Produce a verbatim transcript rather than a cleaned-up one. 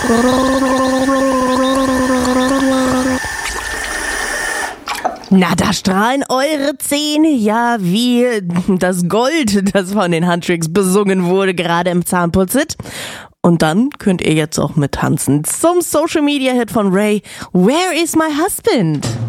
Na, da strahlen eure Zähne ja wie das Gold, das von den Huntrix besungen wurde, gerade im Zahnputzit. Und dann könnt ihr jetzt auch mittanzen zum Social Media Hit von Ray, Where is my husband?